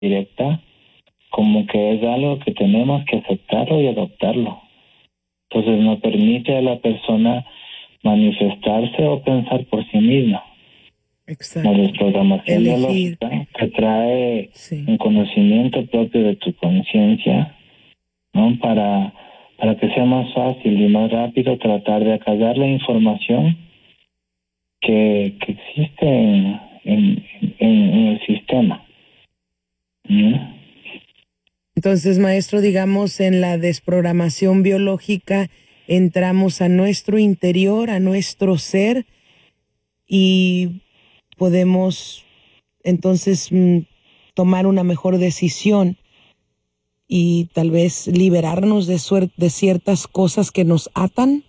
directa, como que es algo que tenemos que aceptarlo y adoptarlo. Entonces no permite a la persona manifestarse o pensar por sí misma. Exacto. La desprogramación Elegir. biológica te trae Sí. un conocimiento propio de tu conciencia, ¿no? Para que sea más fácil y más rápido tratar de acallar la información que existe en el sistema. ¿No? Entonces, maestro, digamos, en la desprogramación biológica entramos a nuestro interior, a nuestro ser, y podemos entonces tomar una mejor decisión y tal vez liberarnos de ciertas cosas que nos atan.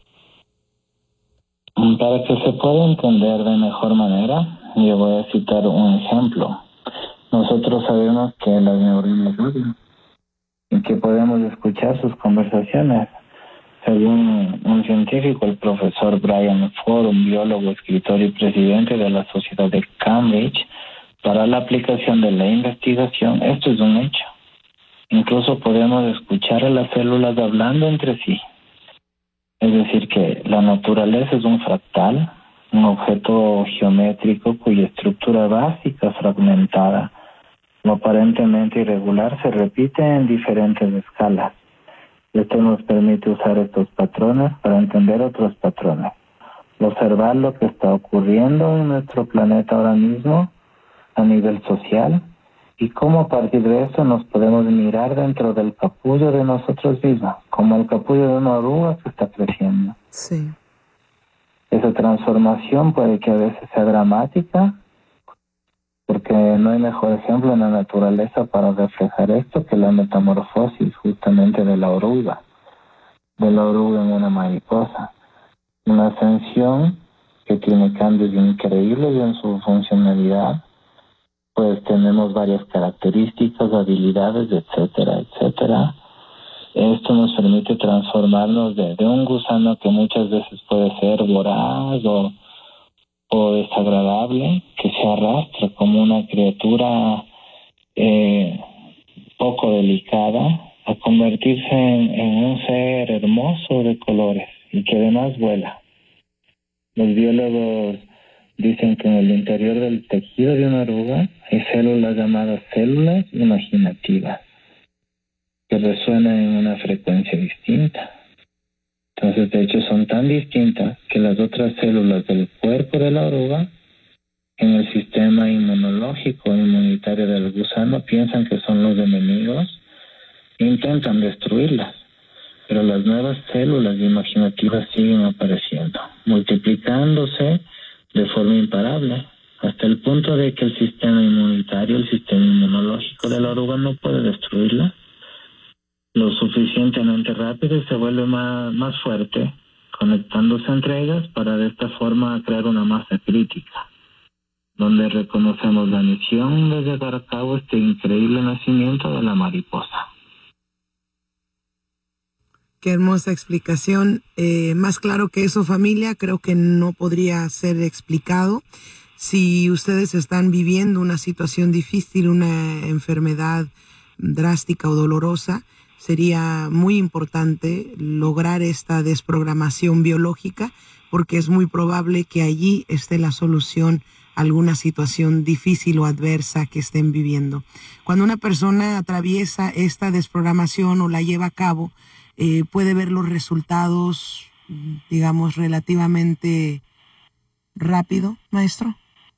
Para que se pueda entender de mejor manera, yo voy a citar un ejemplo. Nosotros sabemos que las neuronas hablan y que podemos escuchar sus conversaciones. Según un científico, el profesor Brian Ford, un biólogo, escritor y presidente de la Sociedad de Cambridge, para la aplicación de la investigación, esto es un hecho. Incluso podemos escuchar a las células hablando entre sí. Es decir, que la naturaleza es un fractal, un objeto geométrico cuya estructura básica fragmentada o aparentemente irregular se repite en diferentes escalas. Esto nos permite usar estos patrones para entender otros patrones, observar lo que está ocurriendo en nuestro planeta ahora mismo a nivel social y cómo a partir de eso nos podemos mirar dentro del capullo de nosotros mismos, como el capullo de una oruga que está creciendo. Sí. Esa transformación puede que a veces sea dramática, porque no hay mejor ejemplo en la naturaleza para reflejar esto que la metamorfosis justamente de la oruga en una mariposa. Una ascensión que tiene cambios increíbles en su funcionalidad, pues tenemos varias características, habilidades, etcétera, etcétera. Esto nos permite transformarnos de un gusano que muchas veces puede ser voraz o desagradable, que se arrastra como una criatura poco delicada, a convertirse en un ser hermoso de colores y que además vuela. Los biólogos dicen que en el interior del tejido de una oruga hay células llamadas células imaginativas que resuenan en una frecuencia distinta. Entonces, de hecho, son tan distintas que las otras células del cuerpo de la oruga en el sistema inmunológico inmunitario del gusano piensan que son los enemigos e intentan destruirlas. Pero las nuevas células imaginativas siguen apareciendo, multiplicándose de forma imparable, hasta el punto de que el sistema inmunitario, el sistema inmunológico de la oruga no puede destruirla lo suficientemente rápido y se vuelve más fuerte, conectándose entre ellas para de esta forma crear una masa crítica, donde reconocemos la misión de llevar a cabo este increíble nacimiento de la mariposa. Qué hermosa explicación. Más claro que eso, familia, creo que no podría ser explicado. Si ustedes están viviendo una situación difícil, una enfermedad drástica o dolorosa, sería muy importante lograr esta desprogramación biológica, porque es muy probable que allí esté la solución a alguna situación difícil o adversa que estén viviendo. Cuando una persona atraviesa esta desprogramación o la lleva a cabo, puede ver los resultados, digamos, relativamente rápido, maestro.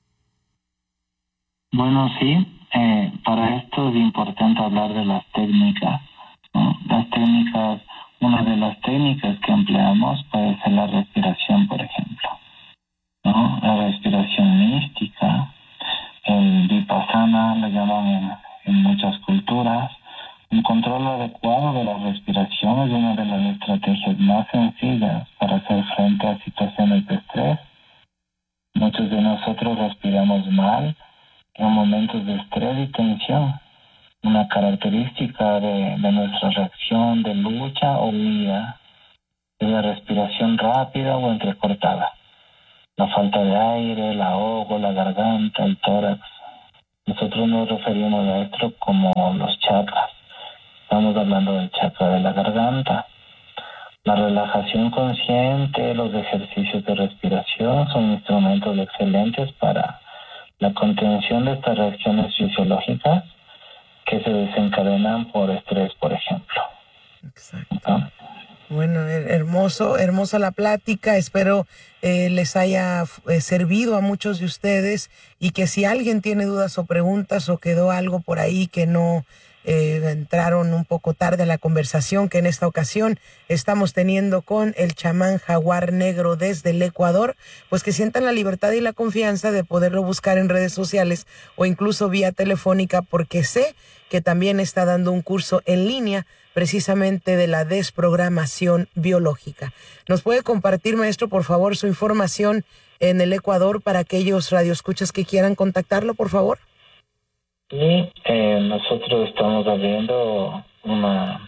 Bueno, sí. Para esto es importante hablar de las técnicas, ¿no? Las técnicas, una de las técnicas que empleamos puede ser la respiración, por ejemplo, ¿no? La respiración mística, el vipassana, lo llaman en muchas culturas. Un control adecuado de la respiración es una de las estrategias más sencillas para hacer frente a situaciones de estrés. Muchos de nosotros respiramos mal en momentos de estrés y tensión. Una característica de nuestra reacción de lucha o huida es la respiración rápida o entrecortada. La falta de aire, el ahogo, la garganta, el tórax. Nosotros nos referimos a esto como los chakras. Estamos hablando del chakra de la garganta. La relajación consciente, los ejercicios de respiración son instrumentos excelentes para la contención de estas reacciones fisiológicas que se desencadenan por estrés, por ejemplo. Exacto. ¿No? Bueno, hermosa la plática. Espero les haya servido a muchos de ustedes y que si alguien tiene dudas o preguntas o quedó algo por ahí que no entraron un poco tarde a la conversación que en esta ocasión estamos teniendo con el chamán jaguar negro desde el Ecuador, pues que sientan la libertad y la confianza de poderlo buscar en redes sociales o incluso vía telefónica, porque sé que también está dando un curso en línea precisamente de la desprogramación biológica. ¿Nos puede compartir, maestro, por favor, su información en el Ecuador para aquellos radioescuchas que quieran contactarlo, por favor? Y nosotros estamos abriendo una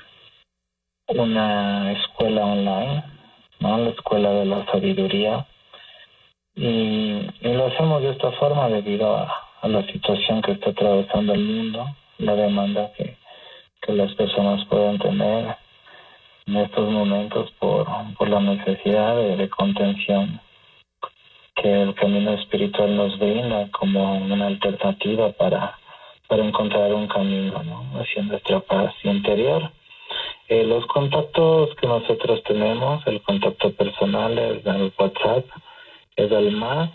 escuela online, ¿no? La Escuela de la Sabiduría. Y lo hacemos de esta forma debido a la situación que está atravesando el mundo, la demanda que las personas pueden tener en estos momentos por la necesidad de contención que el camino espiritual nos brinda como una alternativa para encontrar un camino, ¿no? Hacia nuestra paz interior. Los contactos que nosotros tenemos, el contacto personal es el WhatsApp, es el más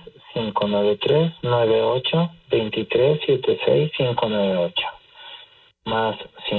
593-98-2376-598. Más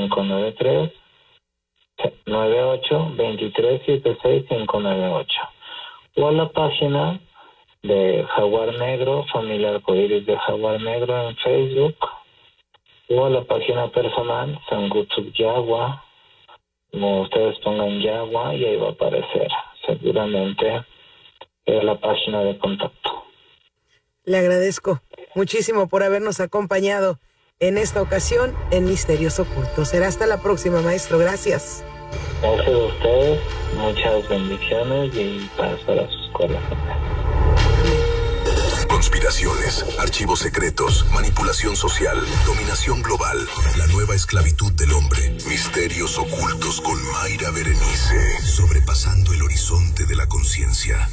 593-98-2376-598. O a la página de Jaguar Negro, Familia Arcoíris de Jaguar Negro en Facebook, o a la página personal Sangutsuk Yagua, como ustedes pongan Yagua y ahí va a aparecer seguramente la página de contacto. Le agradezco muchísimo por habernos acompañado en esta ocasión en Misterios Ocultos. Será hasta la próxima, maestro. Gracias. Gracias a ustedes, muchas bendiciones y paz para sus corazones. Conspiraciones, archivos secretos, manipulación social, dominación global, la nueva esclavitud del hombre, misterios ocultos con Mayra Berenice, sobrepasando el horizonte de la conciencia.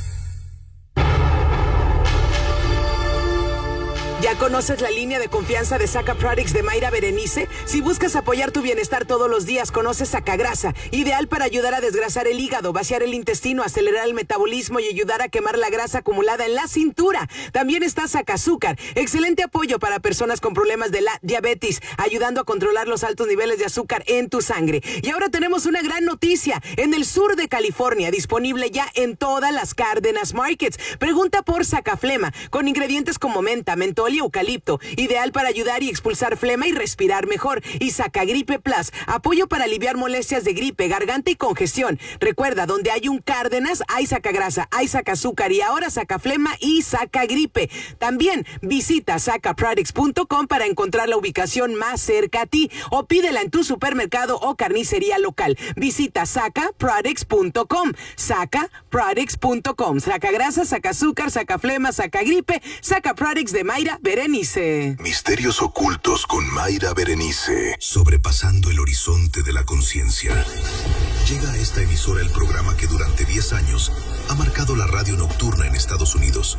¿Ya conoces la línea de confianza de Saca Products de Mayra Berenice? Si buscas apoyar tu bienestar todos los días, conoce Sacagrasa, ideal para ayudar a desgrasar el hígado, vaciar el intestino, acelerar el metabolismo y ayudar a quemar la grasa acumulada en la cintura. También está Sacazúcar, excelente apoyo para personas con problemas de la diabetes, ayudando a controlar los altos niveles de azúcar en tu sangre. Y ahora tenemos una gran noticia, en el sur de California, disponible ya en todas las Cárdenas Markets. Pregunta por Sacaflema, con ingredientes como menta, mentol y eucalipto, ideal para ayudar y expulsar flema y respirar mejor. Y Sacagripe Plus, apoyo para aliviar molestias de gripe, garganta y congestión. Recuerda, donde hay un Cárdenas, hay Sacagrasa, hay Sacazúcar y ahora Sacaflema y Sacagripe. También visita sacaproducts.com para encontrar la ubicación más cerca a ti o pídela en tu supermercado o carnicería local. Visita sacaproducts.com, sacaproducts.com. Sacagrasa, Sacazúcar, Sacaflema, Sacagripe, Sacaproducts de Mayra Berenice. Misterios ocultos con Mayra Berenice, sobrepasando el horizonte de la conciencia. Llega a esta emisora el programa que durante 10 años ha marcado la radio nocturna en Estados Unidos.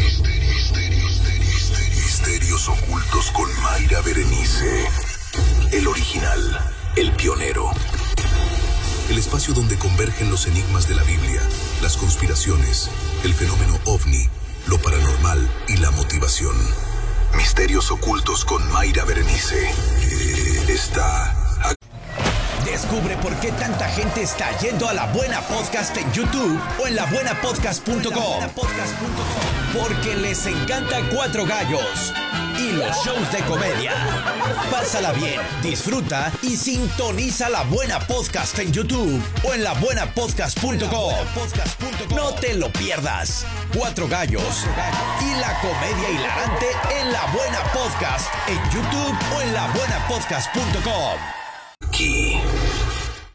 Misterios ocultos con Mayra Berenice. El original, el pionero. El espacio donde convergen los enigmas de la Biblia, las conspiraciones, el fenómeno ovni, lo paranormal y la motivación. Misterios ocultos con Mayra Berenice. Está aquí. Descubre por qué tanta gente está yendo a La Buena Podcast en YouTube o en labuenapodcast.com. Porque les encanta Cuatro Gallos y los shows de comedia. Pásala bien, disfruta y sintoniza La Buena Podcast en YouTube o en labuenapodcast.com. No te lo pierdas. Cuatro Gallos y la comedia hilarante en La Buena Podcast en YouTube o en labuenapodcast.com. Aquí.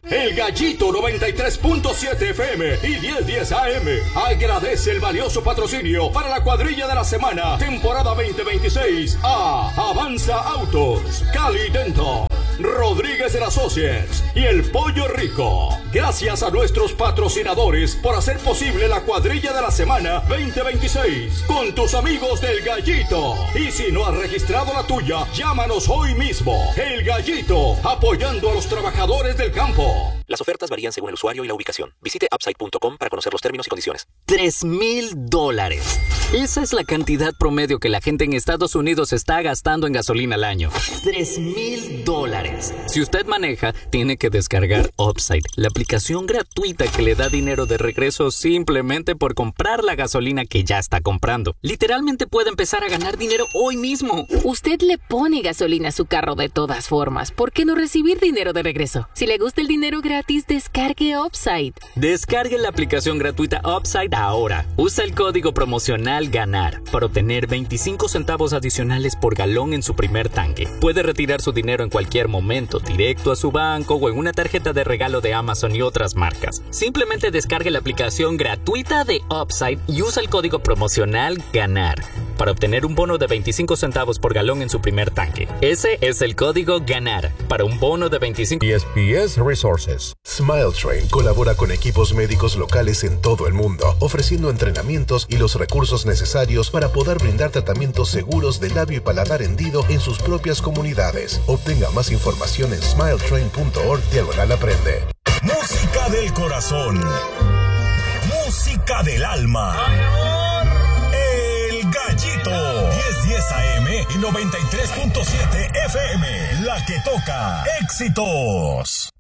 El Gallito 93.7 FM y 1010 AM agradece el valioso patrocinio para la cuadrilla de la semana, temporada 2026 a Avanza Autos, Cali Dental, Rodríguez & Associates y El Pollo Rico. Gracias a nuestros patrocinadores por hacer posible la cuadrilla de la semana 2026 con tus amigos del Gallito. Y si no has registrado la tuya, llámanos hoy mismo. El Gallito, apoyando a los trabajadores del campo. Las ofertas varían según el usuario y la ubicación. Visite upside.com para conocer los términos y condiciones. $3,000. Esa es la cantidad promedio que la gente en Estados Unidos está gastando en gasolina al año. $3,000. Si usted maneja, tiene que descargar Upside, la aplicación gratuita que le da dinero de regreso simplemente por comprar la gasolina que ya está comprando. Literalmente puede empezar a ganar dinero hoy mismo. Usted le pone gasolina a su carro de todas formas. ¿Por qué no recibir dinero de regreso? Si le gusta el dinero gratis, descargue Upside. Descargue la aplicación gratuita Upside ahora. Usa el código promocional GANAR para obtener 25 centavos adicionales por galón en su primer tanque. Puede retirar su dinero en cualquier momento, directo a su banco o en una tarjeta de regalo de Amazon y otras marcas. Simplemente descargue la aplicación gratuita de Upside y usa el código promocional GANAR para obtener un bono de 25 centavos por galón en su primer tanque. Ese es el código GANAR para un bono de 25. SPS Resources. Smile Train colabora con equipos médicos locales en todo el mundo, ofreciendo entrenamientos y los recursos necesarios para poder brindar tratamientos seguros de labio y paladar hendido en sus propias comunidades. Obtenga más información en smiletrain.org/aprende. Música del corazón. Música del alma. El Gallito. 1010 AM y 93.7 FM. La que toca éxitos.